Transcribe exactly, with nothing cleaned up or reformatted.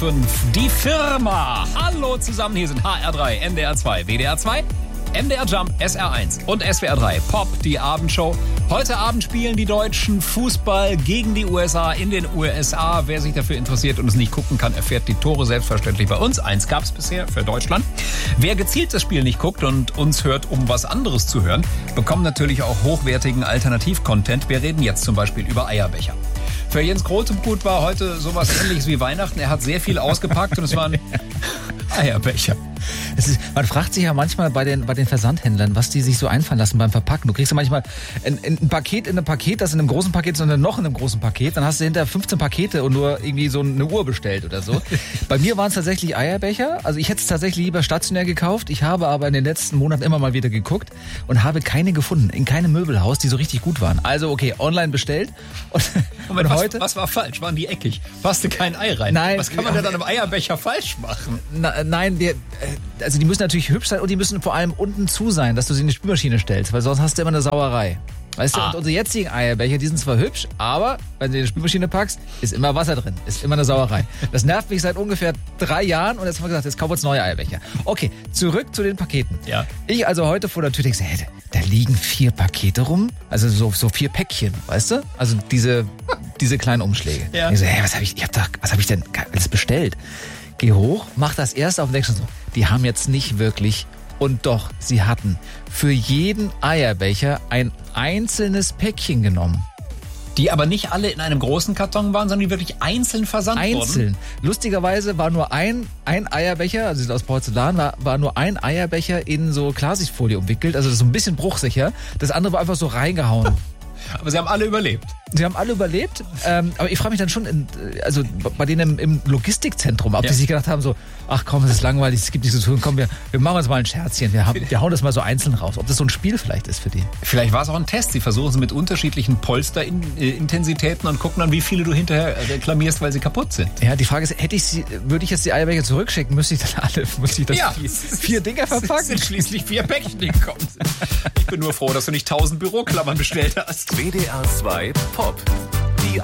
fünf. Die Firma. Hallo zusammen, hier sind H R drei, N D R zwei, W D R zwei, M D R Jump, S R eins und S W R drei. Pop, die Abendshow. Heute Abend spielen die Deutschen Fußball gegen die U S A in den U S A. Wer sich dafür interessiert und es nicht gucken kann, erfährt die Tore selbstverständlich bei uns. Eins gab es bisher für Deutschland. Wer gezielt das Spiel nicht guckt und uns hört, um was anderes zu hören, bekommt natürlich auch hochwertigen Alternativ-Content. Wir reden jetzt zum Beispiel über Eierbecher. Für Jens Grotebrut war heute sowas Ähnliches wie Weihnachten. Er hat sehr viel ausgepackt und es waren Eierbecher. Es ist, man fragt sich ja manchmal bei den, bei den Versandhändlern, was die sich so einfallen lassen beim Verpacken. Du kriegst ja manchmal ein, ein Paket in einem Paket, das in einem großen Paket ist, sondern noch in einem großen Paket. Dann hast du hinter fünfzehn Pakete und nur irgendwie so eine Uhr bestellt oder so. Bei mir waren es tatsächlich Eierbecher. Also ich hätte es tatsächlich lieber stationär gekauft. Ich habe aber in den letzten Monaten immer mal wieder geguckt und habe keine gefunden. In keinem Möbelhaus, die so richtig gut waren. Also okay, online bestellt. Und, Moment, und was, heute, was war falsch? Waren die eckig? Passte kein Ei rein? Nein. Was kann man denn an einem Eierbecher falsch machen? Na, nein, der, also die müssen natürlich hübsch sein und die müssen vor allem unten zu sein, dass du sie in die Spülmaschine stellst, weil sonst hast du immer eine Sauerei. Weißt ah. du, und unsere jetzigen Eierbecher, die sind zwar hübsch, aber wenn du in die Spülmaschine packst, ist immer Wasser drin, ist immer eine Sauerei. Das nervt mich seit ungefähr drei Jahren und jetzt haben wir gesagt, jetzt kaufen wir uns neue Eierbecher. Okay, zurück zu den Paketen. Ja. Ich also heute vor der Tür denke, hey, da liegen vier Pakete rum, also so, so vier Päckchen, weißt du? Also diese, diese kleinen Umschläge. Ja. Ich so, hey, was habe ich, ich hab da, was habe ich denn alles bestellt? Geh hoch, mach das erste auf und denk schon so, die haben jetzt nicht wirklich, und doch, sie hatten für jeden Eierbecher ein einzelnes Päckchen genommen. Die aber nicht alle in einem großen Karton waren, sondern die wirklich einzeln versandt wurden. Einzeln. Lustigerweise war nur ein, ein Eierbecher, also sie sind aus Porzellan, war, war nur ein Eierbecher in so Klarsichtfolie umwickelt, also so ein bisschen bruchsicher. Das andere war einfach so reingehauen. Aber sie haben alle überlebt. Sie haben alle überlebt, ähm, aber ich frage mich dann schon, in, also bei denen im, im Logistikzentrum, ob ja. die sich gedacht haben so, ach komm, es ist langweilig, es gibt nichts zu tun, komm, wir, wir machen uns mal ein Scherzchen, wir, haben, wir hauen das mal so einzeln raus. Ob das so ein Spiel vielleicht ist für die. Vielleicht war es auch ein Test, sie versuchen es mit unterschiedlichen Polsterintensitäten und gucken dann, wie viele du hinterher reklamierst, weil sie kaputt sind. Ja, die Frage ist, hätte ich sie, würde ich jetzt die Eierbecher zurückschicken, müsste ich dann alle, müsste ich das ja, vier, vier Dinger verpacken? Es sind schließlich vier Päckchen, die gekommen sind. Ich bin nur froh, dass du nicht tausend Büroklammern bestellt hast. W D R zwei Pop.